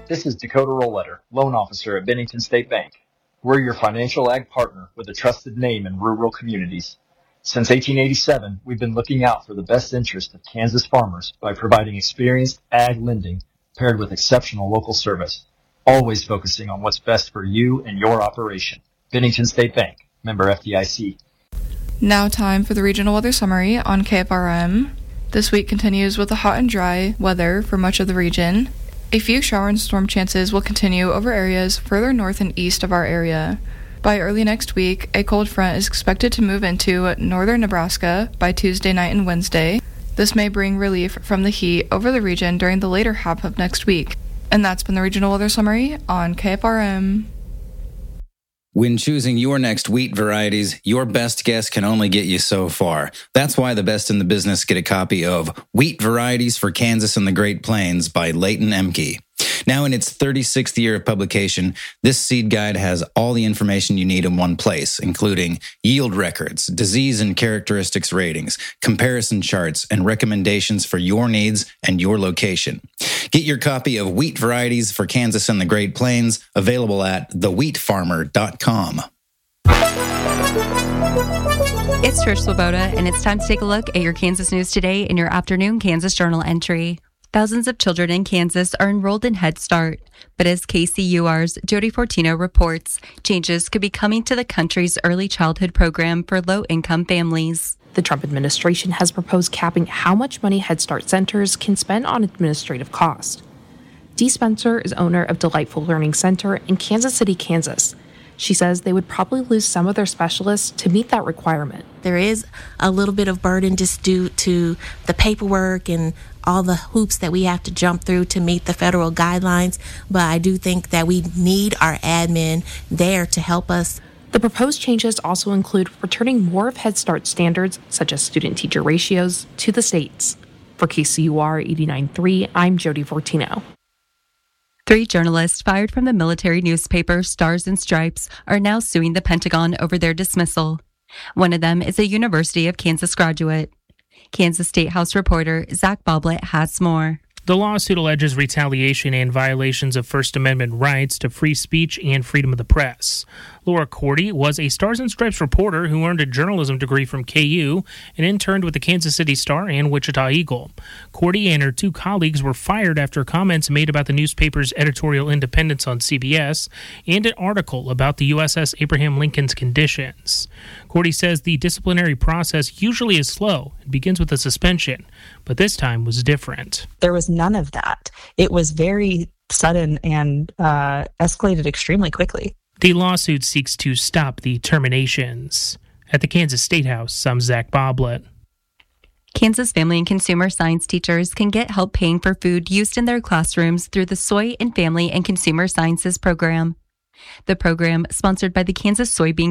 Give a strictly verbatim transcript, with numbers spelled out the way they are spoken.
This is Dakota Roletter, loan officer at Bennington State Bank. We're your financial ag partner with a trusted name in rural communities. Since eighteen eighty-seven, we've been looking out for the best interest of Kansas farmers by providing experienced ag lending paired with exceptional local service, always focusing on what's best for you and your operation. Bennington State Bank, member F D I C. Now time for the regional weather summary on K F R M. This week continues with a hot and dry weather for much of the region. A few shower and storm chances will continue over areas further north and east of our area. By early next week, a cold front is expected to move into northern Nebraska by Tuesday night and Wednesday. This may bring relief from the heat over the region during the later half of next week. And that's been the regional weather summary on K F R M. When choosing your next wheat varieties, your best guess can only get you so far. That's why the best in the business get a copy of Wheat Varieties for Kansas and the Great Plains by Leighton Emke. Now in its thirty-sixth year of publication, this seed guide has all the information you need in one place, including yield records, disease and characteristics ratings, comparison charts, and recommendations for your needs and your location. Get your copy of Wheat Varieties for Kansas and the Great Plains, available at the wheat farmer dot com. It's Trish Swoboda, and it's time to take a look at your Kansas news today in your afternoon Kansas Journal entry. Thousands of children in Kansas are enrolled in Head Start, but as K C U R's Jody Fortino reports, changes could be coming to the country's early childhood program for low-income families. The Trump administration has proposed capping how much money Head Start centers can spend on administrative cost. Dee Spencer is owner of Delightful Learning Center in Kansas City, Kansas. She says they would probably lose some of their specialists to meet that requirement. There is a little bit of burden just due to the paperwork and all the hoops that we have to jump through to meet the federal guidelines, but I do think that we need our admin there to help us. The proposed changes also include returning more of Head Start standards, such as student-teacher ratios, to the states. For K C U R eighty-nine point three, I'm Jody Fortino. Three journalists fired from the military newspaper Stars and Stripes are now suing the Pentagon over their dismissal. One of them is a University of Kansas graduate. Kansas State House reporter Zach Boblet has more. The lawsuit alleges retaliation and violations of First Amendment rights to free speech and freedom of the press. Laura Cordy was a Stars and Stripes reporter who earned a journalism degree from K U and interned with the Kansas City Star and Wichita Eagle. Cordy and her two colleagues were fired after comments made about the newspaper's editorial independence on C B S and an article about the U S S Abraham Lincoln's conditions. Cordy says the disciplinary process usually is slow and begins with a suspension, but this time was different. There was none of that. It was very sudden and uh, escalated extremely quickly. The lawsuit seeks to stop the terminations. At the Kansas State House, I'm Zach Boblet. Kansas family and consumer science teachers can get help paying for food used in their classrooms through the Soy and Family and Consumer Sciences program. The program, sponsored by the Kansas Soybean